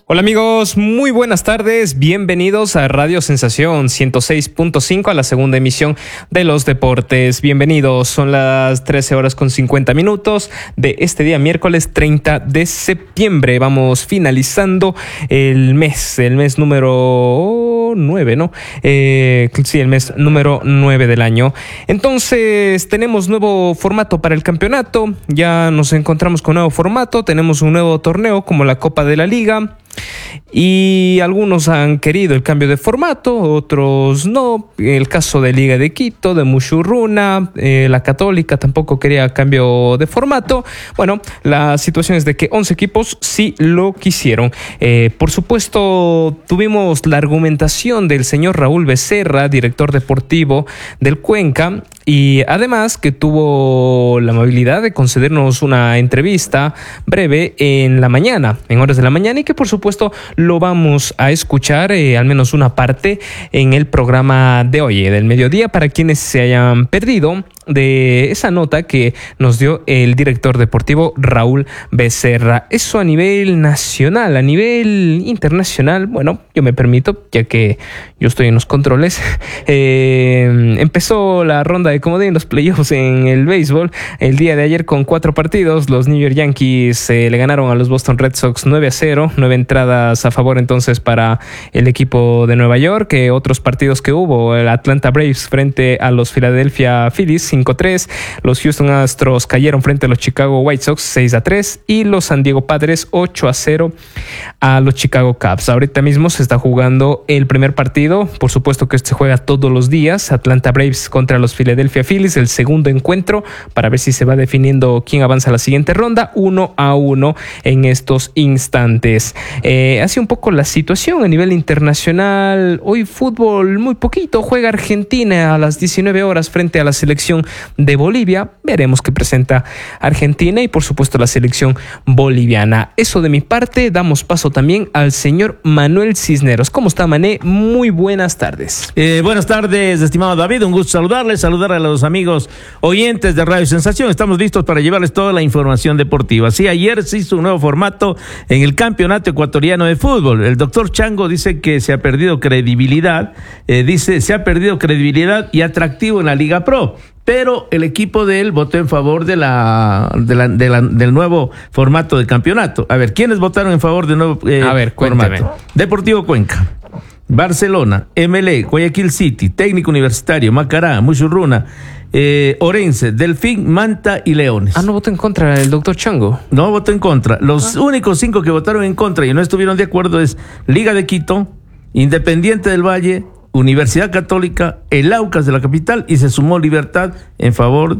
Hola amigos, muy buenas tardes, bienvenidos a Radio Sensación 106.5 a la segunda emisión de los deportes. Bienvenidos, son las 13 horas con 50 minutos de este día miércoles 30 de septiembre. Vamos finalizando el mes número 9, ¿no? Sí, el mes número 9 del año. Entonces tenemos nuevo formato para el campeonato, ya nos encontramos con nuevo formato, tenemos un nuevo torneo como la Copa de la Liga. Y algunos han querido el cambio de formato, otros no. El caso de Liga de Quito, de Mushurruna, la Católica tampoco quería cambio de formato. Bueno, la situación es de que 11 equipos sí lo quisieron. Por supuesto, tuvimos la argumentación del señor Raúl Becerra, director deportivo del Cuenca, y además que tuvo la amabilidad de concedernos una entrevista breve en la mañana, en horas de la mañana, y que por supuesto lo vamos a escuchar, al menos una parte, en el programa de hoy, del mediodía, para quienes se hayan perdido de esa nota que nos dio el director deportivo Raúl Becerra. Eso a nivel nacional. A nivel internacional, bueno, yo me permito, ya que yo estoy en los controles, empezó la ronda de comodín, los playoffs en el béisbol el día de ayer con 4 partidos. Los New York Yankees le ganaron a los Boston Red Sox 9-0, 9 entradas a favor entonces para el equipo de Nueva York. Otros partidos que hubo, el Atlanta Braves frente a los Philadelphia Phillies 5-3, los Houston Astros cayeron frente a los Chicago White Sox 6-3 y los San Diego Padres 8-0 a los Chicago Cubs. Ahorita mismo se está jugando el primer partido, por supuesto que se juega todos los días, Atlanta Braves contra los Philadelphia Phillies, el segundo encuentro para ver si se va definiendo quién avanza a la siguiente ronda, 1-1 en estos instantes. Así un poco la situación a nivel internacional. Hoy fútbol muy poquito, juega Argentina a las 19 horas frente a la selección de Bolivia. Veremos qué presenta Argentina y por supuesto la selección boliviana. Eso de mi parte. Damos paso también al señor Manuel Cisneros. ¿Cómo está, Mané? Muy buenas tardes. Buenas tardes, estimado David, un gusto saludar a los amigos oyentes de Radio Sensación. Estamos listos para llevarles toda la información deportiva. Sí, ayer se hizo un nuevo formato en el Campeonato Ecuatoriano de Fútbol. El doctor Chango dice que se ha perdido credibilidad, se ha perdido credibilidad y atractivo en la Liga Pro. Pero el equipo de él votó en favor del nuevo formato de campeonato. A ver, ¿quiénes votaron en favor del nuevo formato? Deportivo Cuenca, Barcelona, MLE, Guayaquil City, Técnico Universitario, Macará, Mushurruna, Orense, Delfín, Manta y Leones. ¿No votó en contra el doctor Chango? No votó en contra. Los únicos 5 que votaron en contra y no estuvieron de acuerdo es Liga de Quito, Independiente del Valle, Universidad Católica, el Aucas de la capital, y se sumó Libertad en favor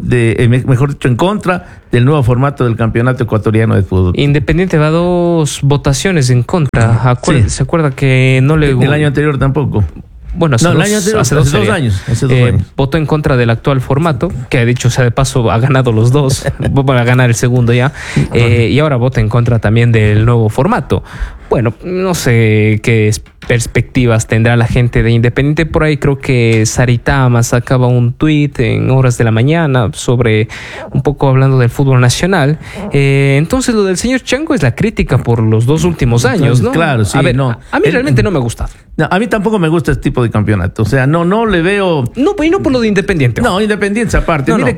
en contra del nuevo formato del Campeonato Ecuatoriano de Fútbol. Independiente va 2 votaciones en contra. Sí. ¿Se acuerda que no le... El año anterior tampoco. Bueno, hace dos años. Votó en contra del actual formato, que ha dicho sea de paso ha ganado los 2, va a ganar el segundo ya, y ahora vota en contra también del nuevo formato. Bueno, no sé qué perspectivas tendrá la gente de Independiente. Por ahí creo que Saritama sacaba un tuit en horas de la mañana sobre un poco hablando del fútbol nacional. Entonces lo del señor Chango es la crítica por los 2 últimos años, ¿no? Claro, sí. A ver, a mí realmente no me gusta. No, a mí tampoco me gusta este tipo de campeonato. O sea, no le veo... No, y no por lo de Independiente. No, Independiente aparte. Mire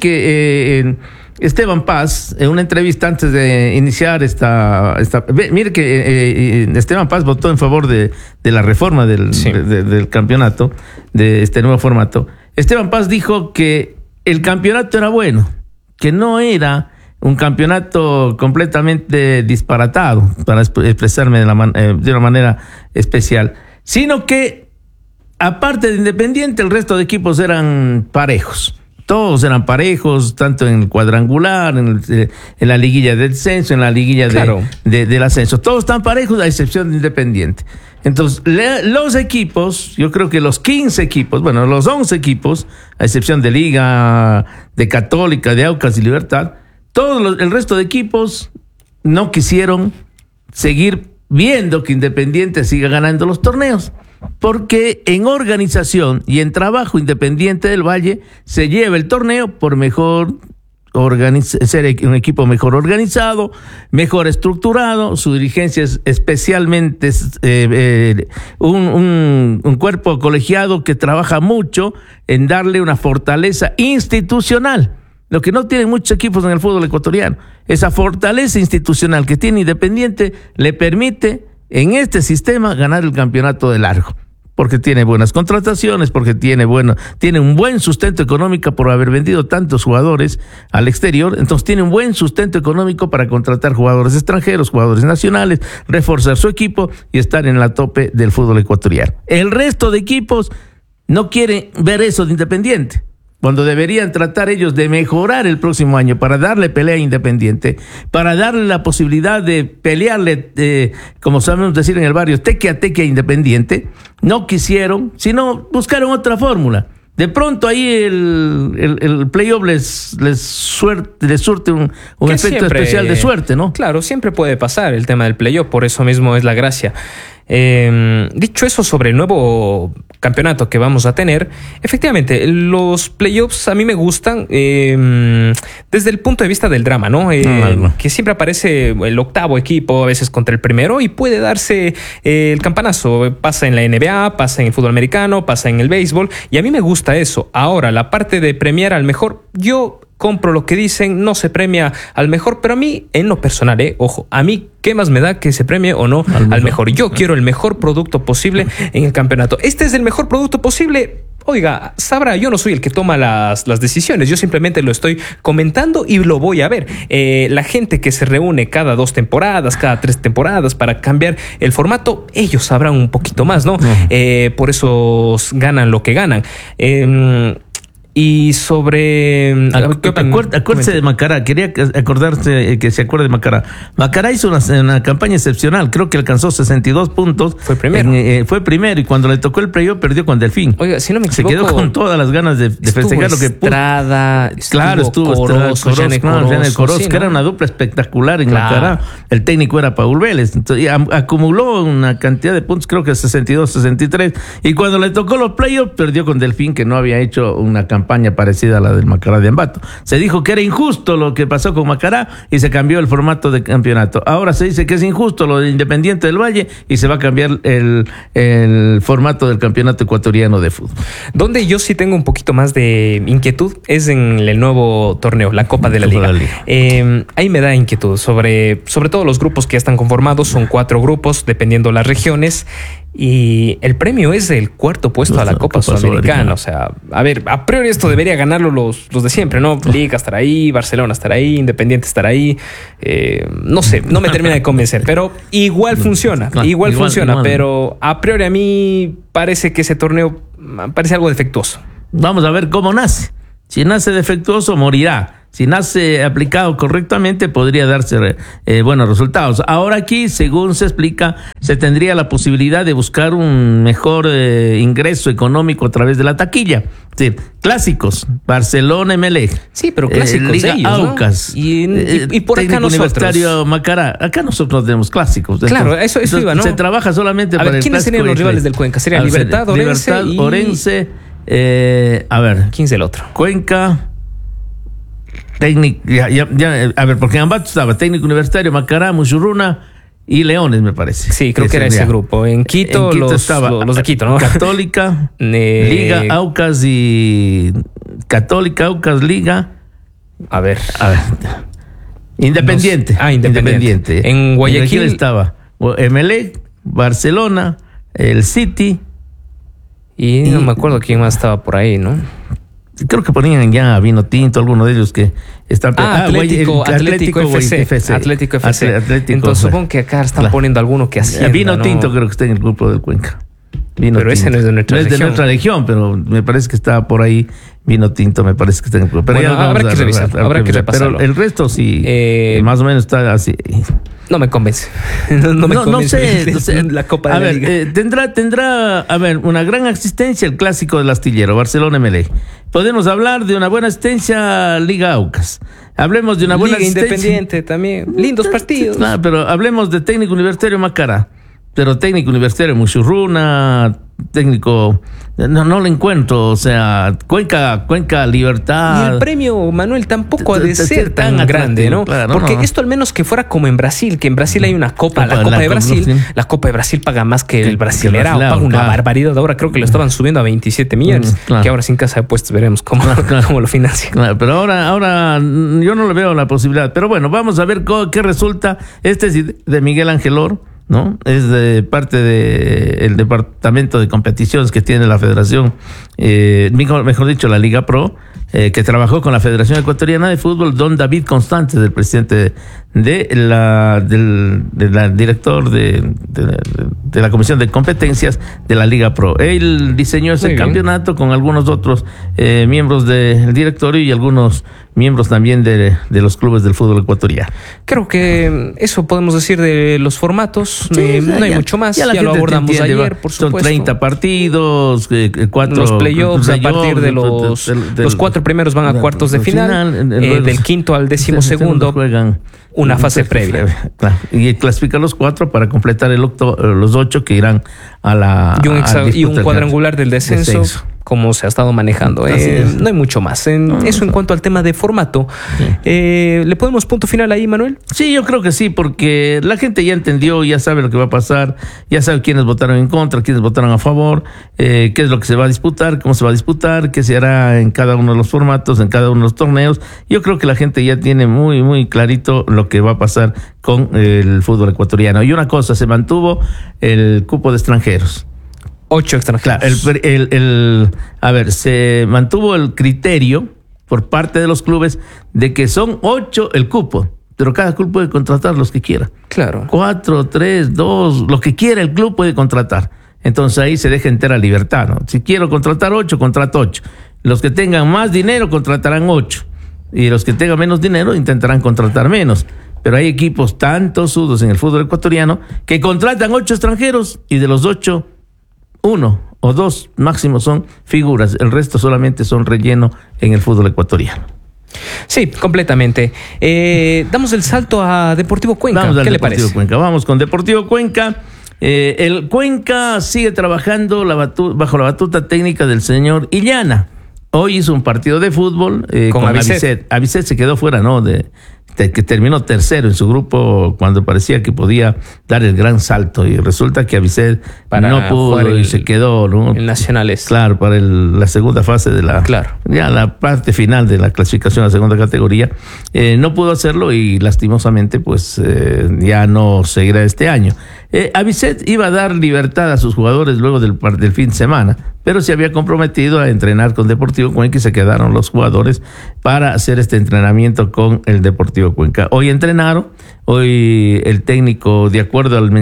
que Esteban Paz, en una entrevista antes de iniciar mire que Esteban Paz votó en favor de la reforma del campeonato, de este nuevo formato. Esteban Paz dijo que el campeonato era bueno, que no era un campeonato completamente disparatado, para expresarme de una manera especial, sino que aparte de Independiente, el resto de equipos eran parejos. Todos eran parejos, tanto en el cuadrangular, en la liguilla del descenso, en la liguilla del ascenso. Todos están parejos, a excepción de Independiente. Entonces, los equipos, yo creo que los 15 equipos, los 11 equipos, a excepción de Liga, de Católica, de Aucas y Libertad, el resto de equipos no quisieron seguir viendo que Independiente siga ganando los torneos. Porque en organización y en trabajo Independiente del Valle se lleva el torneo por mejor ser un equipo mejor organizado, mejor estructurado, su dirigencia es especialmente un cuerpo colegiado que trabaja mucho en darle una fortaleza institucional, lo que no tienen muchos equipos en el fútbol ecuatoriano. Esa fortaleza institucional que tiene Independiente le permite en este sistema ganar el campeonato de largo, porque tiene buenas contrataciones, porque tiene un buen sustento económico por haber vendido tantos jugadores al exterior. Entonces tiene un buen sustento económico para contratar jugadores extranjeros, jugadores nacionales, reforzar su equipo y estar en la tope del fútbol ecuatoriano. El resto de equipos no quieren ver eso de Independiente, cuando deberían tratar ellos de mejorar el próximo año para darle pelea a Independiente, para darle la posibilidad de pelearle, como sabemos decir en el barrio, teque a Independiente. No quisieron, sino buscaron otra fórmula. De pronto ahí el playoff les surte un efecto siempre, especial de suerte, ¿no? Claro, siempre puede pasar el tema del playoff, por eso mismo es la gracia. Dicho eso sobre el nuevo campeonato que vamos a tener, efectivamente, los playoffs a mí me gustan desde el punto de vista del drama, ¿no? Que siempre aparece el octavo equipo, a veces contra el primero, y puede darse el campanazo. Pasa en la NBA, pasa en el fútbol americano, pasa en el béisbol, y a mí me gusta eso. Ahora, la parte de premiar al mejor, yo compro lo que dicen, no se premia al mejor, pero a mí, en lo personal, ojo, a mí, ¿qué más me da que se premie o no al mejor? Yo quiero el mejor producto posible en el campeonato. ¿Este es el mejor producto posible? Oiga, sabrá, yo no soy el que toma las decisiones, yo simplemente lo estoy comentando y lo voy a ver. La gente que se reúne cada 2 temporadas, cada 3 temporadas para cambiar el formato, ellos sabrán un poquito más, ¿no? Por eso ganan lo que ganan. Y sobre... Acuérdese de Macará, quería acordarse que se acuerde de Macará. Macará hizo una campaña excepcional, creo que alcanzó 62 puntos. Fue primero. Fue primero, y cuando le tocó el playoff perdió con Delfín. Oiga, si no me equivoco, se quedó con todas las ganas de festejar lo que pudo. Estuvo Coroz, que era una dupla espectacular en Macará. El técnico era Paul Vélez. Entonces, acumuló una cantidad de puntos, creo que 62, 63. Y cuando le tocó los playoffs, perdió con Delfín, que no había hecho una campaña parecida a la del Macará de Ambato. Se dijo que era injusto lo que pasó con Macará y se cambió el formato de campeonato. Ahora se dice que es injusto lo de Independiente del Valle y se va a cambiar el formato del campeonato ecuatoriano de fútbol. Donde yo sí tengo un poquito más de inquietud es en el nuevo torneo, la Copa de la Liga. Ahí me da inquietud sobre todo los grupos que ya están conformados. Son 4 grupos dependiendo las regiones. Y el premio es el 4º puesto a la Copa Sudamericana. O sea, a ver, a priori esto debería ganarlo los de siempre, ¿no? Liga estar ahí, Barcelona estar ahí, Independiente estar ahí. No sé, no me termina de convencer, pero igual funciona, igual funciona. Pero a priori a mí parece que ese torneo parece algo defectuoso. Vamos a ver cómo nace. Si nace defectuoso, morirá. Si nace aplicado correctamente, podría darse buenos resultados. Ahora aquí, según se explica, se tendría la posibilidad de buscar un mejor ingreso económico a través de la taquilla. Sí, clásicos, Barcelona, Emelec. Sí, pero clásicos Liga ellos, Aucas, ¿no? Y por acá nosotros. Universitario Macará. Acá nosotros tenemos clásicos. Claro, eso iba, ¿no? Se trabaja solamente para el clásico. ¿Quiénes serían los rivales del Cuenca? Sería Libertad, Orense. A ver. ¿Quién es el otro? Cuenca. Técnico, a ver, porque en Ambato estaba Técnico Universitario, Macará, Muchurruna y Leones, me parece. Sí, creo que era ese grupo. En Quito estaba los de Quito, ¿no? Católica, Liga, Aucas y Católica, Aucas, Liga. A ver. Independiente. Independiente. En Guayaquil estaba Emelec, Barcelona, el City. Y no me acuerdo quién más estaba por ahí, ¿no? Creo que ponían ya Vino Tinto, alguno de ellos que están... Atlético FC. Entonces supongo que acá están poniendo alguno que hacía. Vino Tinto creo que está en el grupo del Cuenca. Pero ese no es de nuestra región. No es de nuestra región, pero me parece que está por ahí Vino Tinto, me parece que está en el grupo. Pero bueno, habrá que revisarlo, habrá que repasarlo. Pero el resto sí, más o menos está así. No me convence. No sé. La Copa de la Liga. Tendrá, a ver, una gran asistencia el clásico del astillero, Barcelona Emelec. Podemos hablar de una buena asistencia Liga Aucas. Hablemos de una buena Liga asistencia Independiente también. Lindos partidos. Pero hablemos de Técnico Universitario Macará. pero técnico universitario Muchurruna, técnico, no lo encuentro, o sea, Cuenca Libertad. Y el premio, Manuel, tampoco ha de ser tan grande, ¿no? Claro, porque esto al menos que fuera como en Brasil, que en Brasil hay una copa, la Copa de Brasil, la Copa de Brasil paga más que el Brasileirao, paga una barbaridad. Ahora creo que lo estaban subiendo a 27 millones, que ahora sin casa de apuestos veremos cómo lo financia. Claro, pero ahora yo no le veo la posibilidad, pero bueno, vamos a ver qué resulta. Este es de Miguel Angelor, ¿no? Es de parte del departamento de competiciones que tiene la federación, mejor dicho, la Liga Pro, que trabajó con la Federación Ecuatoriana de Fútbol, don David Constantes, del presidente del director de la Comisión de Competencias de la Liga Pro. Él diseñó ese campeonato con algunos otros miembros del directorio y algunos miembros también de los clubes del fútbol ecuatoriano. Creo que eso podemos decir de los formatos. Sí, no hay mucho más. Ya lo abordamos ayer, por supuesto. Son 30 partidos, 4 los playoffs a partir de los 4 primeros van a cuartos de final, del quinto al 12º juegan una fase previa. Claro. Y clasifican los 4 para completar los 8 que irán a la y un cuadrangular del descenso. Como se ha estado manejando. No hay mucho más. En cuanto al tema de formato. Sí. ¿Le ponemos punto final ahí, Manuel? Sí, yo creo que sí, porque la gente ya entendió, ya sabe lo que va a pasar, ya sabe quiénes votaron en contra, quiénes votaron a favor, qué es lo que se va a disputar, cómo se va a disputar, qué se hará en cada uno de los formatos, en cada uno de los torneos. Yo creo que la gente ya tiene muy, muy clarito lo que va a pasar con el fútbol ecuatoriano. Y una cosa, se mantuvo el cupo de extranjeros. 8 extranjeros. Claro, se mantuvo el criterio por parte de los clubes de que son 8 el cupo, pero cada club puede contratar los que quiera. Claro. 4, 3, 2, lo que quiera el club puede contratar. Entonces ahí se deja entera libertad, ¿no? Si quiero contratar 8, contrato 8. Los que tengan más dinero contratarán 8. Y los que tengan menos dinero intentarán contratar menos. Pero hay equipos tan tosudos en el fútbol ecuatoriano que contratan 8 extranjeros y de los 8, 1 o 2 máximo son figuras, el resto solamente son relleno en el fútbol ecuatoriano. Sí, completamente. Damos el salto a Deportivo Cuenca. ¿Qué le parece? Cuenca. Vamos con Deportivo Cuenca. El Cuenca sigue trabajando bajo la batuta técnica del señor Illana. Hoy hizo un partido de fútbol con Avicet. Avicet se quedó fuera, ¿no? Que terminó tercero en su grupo cuando parecía que podía dar el gran salto, y resulta que Avicet no pudo y se quedó, ¿no? En Nacionales. Claro, para la segunda fase de ya la parte final de la clasificación a la segunda categoría. No pudo hacerlo y lastimosamente pues ya no seguirá este año. Avicet iba a dar libertad a sus jugadores luego del fin de semana, pero se había comprometido a entrenar con Deportivo Cuenca y se quedaron los jugadores para hacer este entrenamiento con el Deportivo Cuenca. Hoy entrenaron, hoy el técnico, de acuerdo al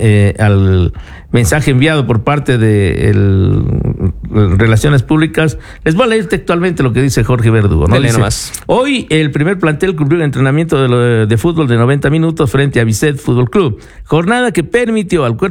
mensaje enviado por parte de Relaciones Públicas, les voy a leer textualmente lo que dice Jorge Verdugo, ¿no? Dice, hoy el primer plantel cumplió el entrenamiento de fútbol de 90 minutos frente a Avicet Fútbol Club, jornada que permitió al cuerpo